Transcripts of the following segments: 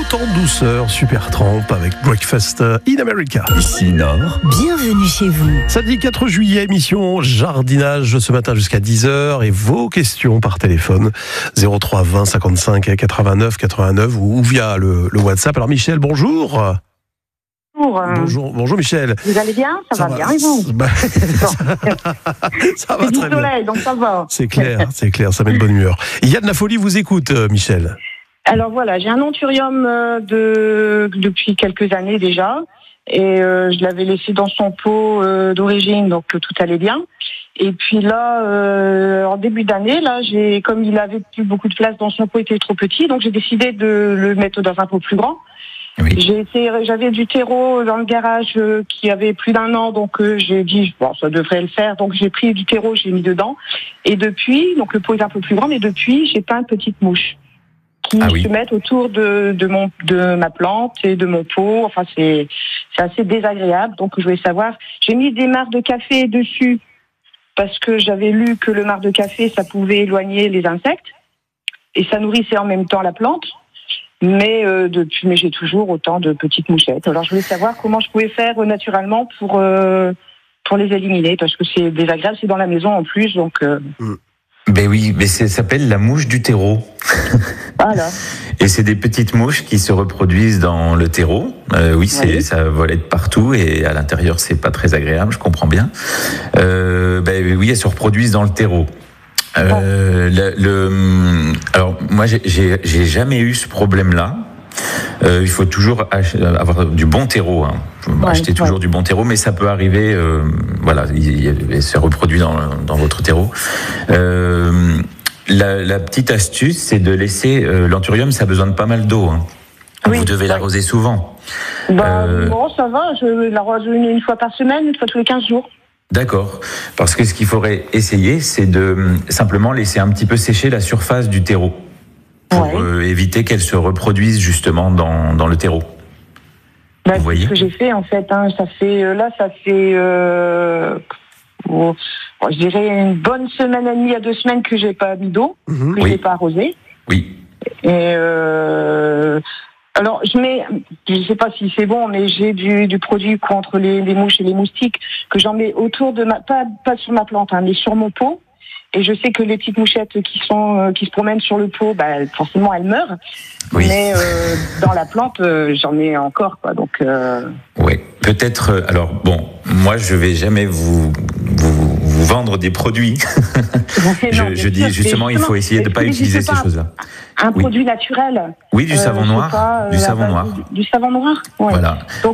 temps de douceur, Supertramp avec Breakfast in America. Ici Nord. Bienvenue chez vous. Samedi 4 juillet, émission jardinage ce matin jusqu'à 10h et vos questions par téléphone 03 20 55 89 89 ou via le WhatsApp. Alors Michel, bonjour. Bonjour Michel. Vous allez bien? Ça va bien et vous? Ça va c'est du très soleil, bien. donc ça va. C'est clair, ça met de bonne humeur. Yann La Folie vous écoute, Michel. Alors voilà, j'ai un anthurium depuis quelques années déjà. Et je l'avais laissé dans son pot d'origine, donc tout allait bien. Et puis là, en début d'année, là, comme il avait plus beaucoup de place dans son pot, il était trop petit, donc j'ai décidé de le mettre dans un pot plus grand. Oui. J'avais du terreau dans le garage qui avait plus d'un an, donc j'ai dit bon, ça devrait le faire. Donc j'ai pris du terreau, j'ai mis dedans. Et depuis, donc le pot est un peu plus grand, mais depuis, j'ai plein de petites mouches qui se mettent autour de ma plante et de mon pot. Enfin, c'est assez désagréable. Donc je voulais savoir. J'ai mis des mares de café dessus parce que j'avais lu que le marc de café, ça pouvait éloigner les insectes et ça nourrissait en même temps la plante. Mais j'ai toujours autant de petites mouchettes. Alors je voulais savoir comment je pouvais faire naturellement pour les éliminer, parce que c'est désagréable, c'est dans la maison en plus, donc. Ben oui, mais ça s'appelle la mouche du terreau. Voilà. Et c'est des petites mouches qui se reproduisent dans le terreau. Ça vole de partout et à l'intérieur c'est pas très agréable, je comprends bien. Elles se reproduisent dans le terreau. Alors moi j'ai jamais eu ce problème-là. Il faut toujours avoir du bon terreau, acheter toujours du bon terreau, mais ça peut arriver. Il se reproduit dans votre terreau. La petite astuce, c'est de laisser l'anthurium. Ça a besoin de pas mal d'eau. Vous devez l'arroser souvent. Bon, ça va. Je l'arrose une fois par semaine, une fois tous les 15 jours. D'accord, parce que ce qu'il faudrait essayer, c'est de simplement laisser un petit peu sécher la surface du terreau pour éviter qu'elle se reproduise justement dans le terreau. Vous voyez ? C'est ce que j'ai fait en fait. Ça fait je dirais une bonne semaine et demie à 2 semaines que j'ai pas mis d'eau, que j'ai pas arrosé. Oui. Et alors, je sais pas si c'est bon, mais j'ai du produit contre les mouches et les moustiques que j'en mets autour de pas sur ma plante, mais sur mon pot. Et je sais que les petites mouchettes qui se promènent sur le pot, forcément elles meurent. Oui. Mais dans la plante, j'en ai encore, quoi. Donc. Oui, peut-être. Alors bon, moi je vais jamais vous vendre des produits. Je dis justement, il faut essayer de ne pas utiliser ces choses-là. Un produit naturel. Oui, du savon noir. Du savon noir. Du savon noir. Ouais. Voilà. Donc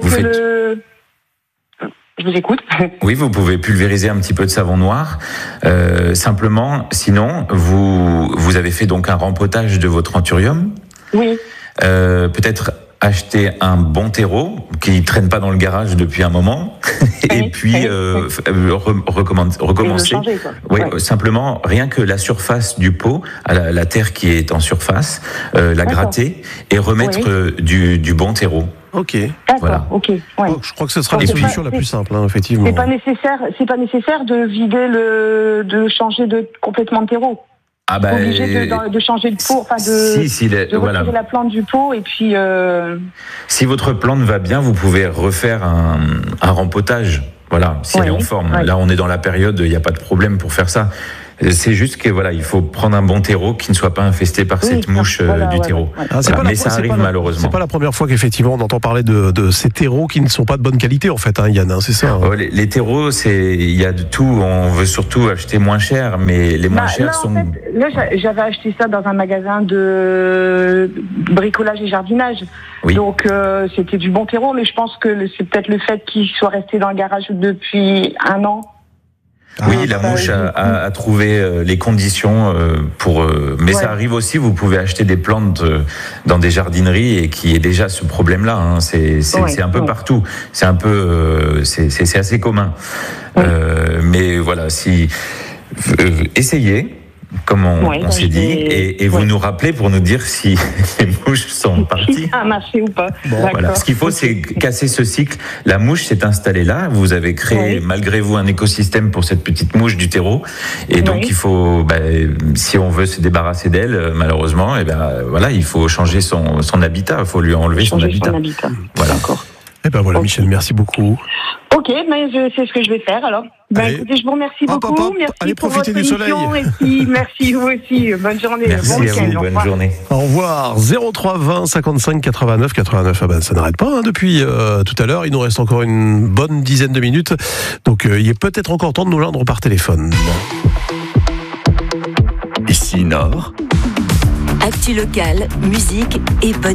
je vous écoute. Oui, vous pouvez pulvériser un petit peu de savon noir. Simplement, sinon, vous avez fait donc un rempotage de votre anthurium. Oui. Peut-être acheter un bon terreau qui traîne pas dans le garage depuis un moment et puis recommencer. Simplement rien que la surface du pot, la terre qui est en surface, la gratter et remettre du bon terreau. Ok. D'accord. Voilà. Ok. Ouais. Je crois que ce sera la solution la plus simple, effectivement. C'est pas nécessaire de vider de changer complètement de terreau. Obligé de changer de pot, de retirer la plante du pot et puis. Si votre plante va bien, vous pouvez refaire un rempotage. Voilà, si elle est en forme. Là, on est dans la période, il n'y a pas de problème pour faire ça. C'est juste que il faut prendre un bon terreau qui ne soit pas infesté par cette mouche du terreau. Mais ça arrive malheureusement. C'est pas la première fois qu'effectivement on entend parler de ces terreaux qui ne sont pas de bonne qualité en fait, Yann, c'est ça. Les terreaux, il y a de tout. On veut surtout acheter moins cher, mais les moins chers sont. En fait, là, j'avais acheté ça dans un magasin de bricolage et jardinage. Oui. Donc c'était du bon terreau, mais je pense que c'est peut-être le fait qu'il soit resté dans le garage depuis 1 an. Oui, la mouche a trouvé les conditions pour. Mais ça arrive aussi. Vous pouvez acheter des plantes dans des jardineries et qui est déjà ce problème-là. C'est un peu partout. C'est un peu. C'est assez commun. Mais voilà, si essayez. Comme on s'est dit, et vous nous rappelez pour nous dire si les mouches sont reparti. Si ça a marché ou pas. Bon, Voilà. Ce qu'il faut, c'est casser ce cycle. La mouche s'est installée là. Vous avez créé, malgré vous, un écosystème pour cette petite mouche du terreau. Et donc, il faut, si on veut se débarrasser d'elle, malheureusement, voilà, il faut changer son habitat. Il faut lui enlever son habitat. Voilà. D'accord. Eh ben voilà, Michel, merci beaucoup. Ok, mais c'est ce que je vais faire alors. Écoutez, je vous remercie beaucoup. Merci allez, pour profitez votre du soleil. émission. Et puis, merci vous aussi. Bonne journée. Merci bon à vous, bonne journée. Au revoir. 03 20 55 89 89. Ah ben, ça n'arrête pas depuis tout à l'heure. Il nous reste encore une bonne dizaine de minutes. Donc il est peut-être encore temps de nous joindre par téléphone. Ici Nord. Actu locale, musique et bonne